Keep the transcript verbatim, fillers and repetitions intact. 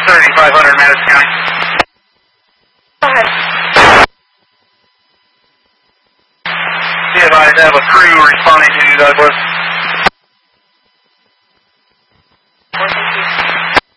thirty-five hundred Madison County. Go ahead. Be advised, I have a crew responding to you, Douglas.